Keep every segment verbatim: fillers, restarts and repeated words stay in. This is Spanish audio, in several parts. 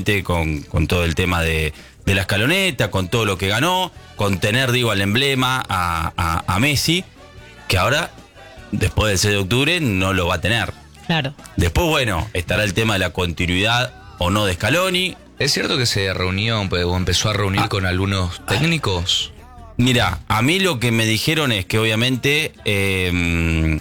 obviamente con, con todo el tema de, de la escaloneta, con todo lo que ganó, con tener, digo, al emblema a, a, a Messi, que ahora, después del seis de octubre, no lo va a tener. Claro. Después, bueno, estará el tema de la continuidad o no de Scaloni. ¿Es cierto que se reunió o empezó a reunir ah, con algunos técnicos? Mira, a mí lo que me dijeron es que obviamente eh,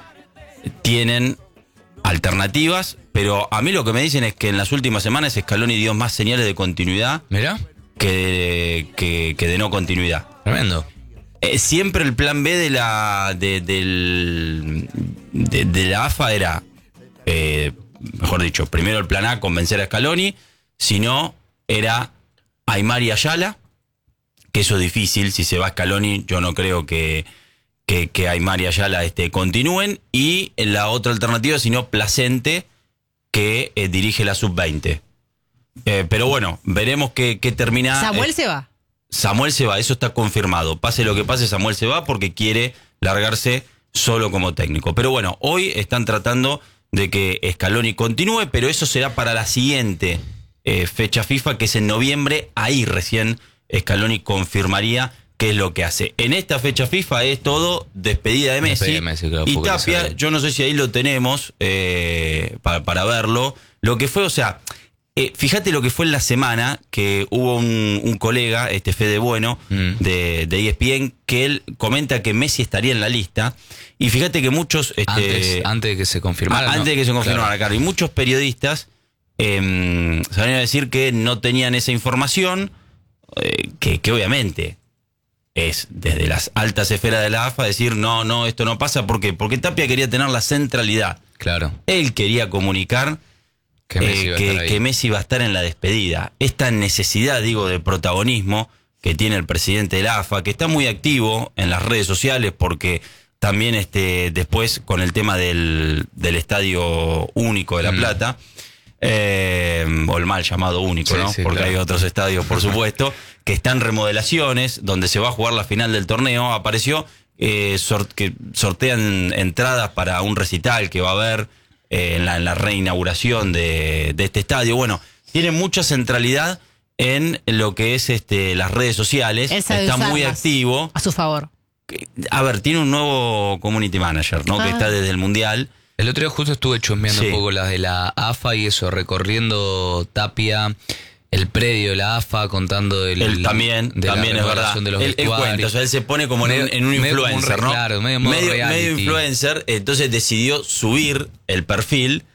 tienen alternativas, pero a mí lo que me dicen es que en las últimas semanas Scaloni dio más señales de continuidad. ¿Mirá? Que, que, que de no continuidad. Tremendo. Eh, siempre el plan B de la de, del, de, de la A F A era, eh, mejor dicho, primero el plan A, convencer a Scaloni, si no, era Aimar y Ayala, que eso es difícil, si se va Scaloni, yo no creo que, que, que Aimar y Ayala este, continúen, y la otra alternativa, si no, Placente, que eh, dirige la sub veinte. Eh, pero bueno, veremos qué, qué termina. ¿Samuel eh, se va? Samuel se va, eso está confirmado. Pase lo que pase, Samuel se va porque quiere largarse solo como técnico. Pero bueno, hoy están tratando de que Scaloni continúe, pero eso será para la siguiente eh, fecha FIFA, que es en noviembre. Ahí recién Scaloni confirmaría qué es lo que hace. En esta fecha FIFA es todo despedida de Messi. Despedida de Messi, claro, y Tapia, yo no sé si ahí lo tenemos eh, para, para verlo. Lo que fue, o sea... Eh, fíjate lo que fue en la semana, que hubo un, un colega, este Fede Bueno, mm. de, de E S P N, que él comenta que Messi estaría en la lista. Y fíjate que muchos... Este, antes, antes de que se confirmara. Antes ¿no? de que se confirmara, claro. claro. Y muchos periodistas eh, salieron a decir que no tenían esa información, eh, que, que obviamente es desde las altas esferas de la A F A decir, no, no, esto no pasa. ¿Por qué? Porque Tapia quería tener la centralidad. Claro. Él quería comunicar... Que Messi, eh, que, que Messi va a estar en la despedida. Esta necesidad, digo, de protagonismo que tiene el presidente de la A F A, que está muy activo en las redes sociales, porque también este después con el tema del, del Estadio Único de La Plata, mm. eh, o el mal llamado Único, sí, ¿no? Sí, porque claro. Hay otros estadios, por supuesto, que están en remodelaciones, donde se va a jugar la final del torneo. Apareció eh, sort que sortean entradas para un recital que va a haber En la, en la reinauguración de, de este estadio. Bueno, tiene mucha centralidad en lo que es este las redes sociales. Está muy activo. A su favor. A ver, tiene un nuevo community manager, ¿no? Ah. Que está desde el Mundial. El otro día justo estuve chusmeando sí. un poco las de la A F A y eso, recorriendo Tapia, el predio de la A F A, contando del, él también, de también la es verdad. De los él, él cuenta, o sea, él se pone como medio, en, un, en un influencer, un, ¿no? Claro, medio, medio, reality. medio influencer, entonces decidió subir el perfil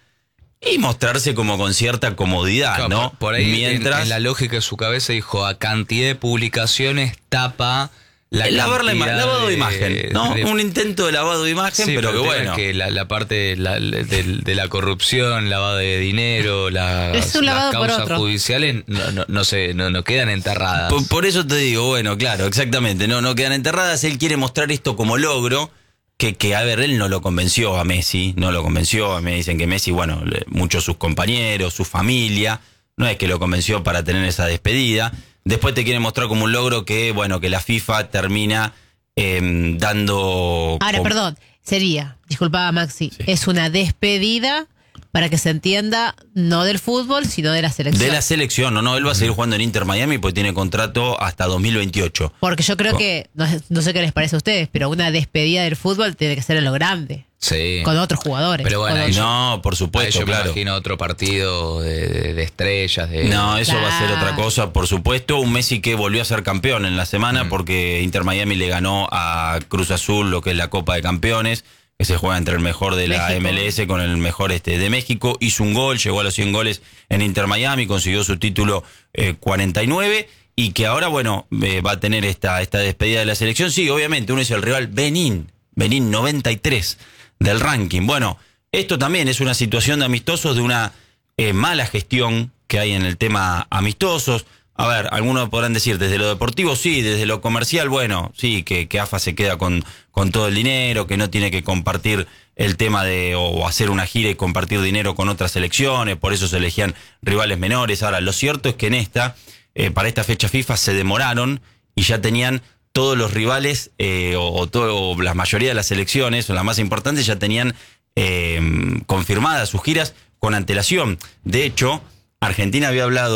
y mostrarse como con cierta comodidad, claro, ¿no? Por, por ahí, mientras en, en la lógica de su cabeza dijo, a cantidad de publicaciones tapa... La Lavar la lavado de, de imagen, ¿no? De, un intento de lavado de imagen, sí, pero, pero que bueno. Que la, la parte de la, de, de la corrupción, lavado de dinero, la, es un las lavado causas judiciales no, no, no, se, no, no quedan enterradas. Por, por eso te digo, bueno, claro, exactamente, no, no quedan enterradas. Él quiere mostrar esto como logro, que, que a ver, él no lo convenció a Messi, no lo convenció. Me dicen que Messi, bueno, muchos sus compañeros, su familia, no es que lo convenció para tener esa despedida. Después te quiere mostrar como un logro que, bueno, que la FIFA termina eh, dando... Ahora, perdón, sería, disculpa Maxi, sí. es una despedida, para que se entienda, no del fútbol, sino de la selección. De la selección, no, no, él va a seguir jugando en Inter Miami porque tiene contrato hasta dos mil veintiocho. Porque yo creo oh. que, no, no sé qué les parece a ustedes, pero una despedida del fútbol tiene que ser en lo grande. Sí. Con otros jugadores. Pero bueno, ahí no, por supuesto, yo claro. me imagino otro partido de, de, de estrellas. De... No, eso claro. va a ser otra cosa, por supuesto. Un Messi que volvió a ser campeón en la semana mm. porque Inter Miami le ganó a Cruz Azul lo que es la Copa de Campeones, que se juega entre el mejor de la México. M L S con el mejor este de México. Hizo un gol, llegó a los cien goles en Inter Miami, consiguió su título eh, cuarenta y nueve. Y que ahora, bueno, eh, va a tener esta, esta despedida de la selección. Sí, obviamente, uno es el rival Benín, Benín noventa y tres del ranking. Bueno, esto también es una situación de amistosos, de una eh, mala gestión que hay en el tema amistosos. A ver, algunos podrán decir, desde lo deportivo sí, desde lo comercial, bueno, sí, que, que A F A se queda con, con todo el dinero, que no tiene que compartir el tema de, o hacer una gira y compartir dinero con otras selecciones, por eso se elegían rivales menores. Ahora, lo cierto es que en esta, eh, para esta fecha FIFA se demoraron y ya tenían todos los rivales, eh, o, o, todo, o la mayoría de las selecciones, o las más importantes, ya tenían eh, confirmadas sus giras con antelación. De hecho, Argentina había hablado